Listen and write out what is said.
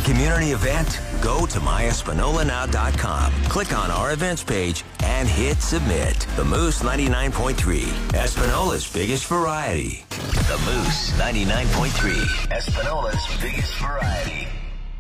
a community event? Go to myespinolanow.com. Click on our events page and hit submit. The Moose 99.3, Espinola's biggest variety. The Moose 99.3, Espinola's biggest variety.